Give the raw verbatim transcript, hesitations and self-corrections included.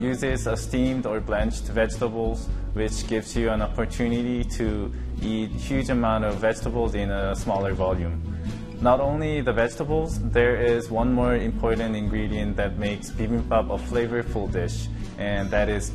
Uses a steamed or blanched vegetables, which gives you an opportunity to eat huge amount of vegetables in a smaller volume. Not only the vegetables, there is one more important ingredient that makes bibimbap a flavorful dish, and that is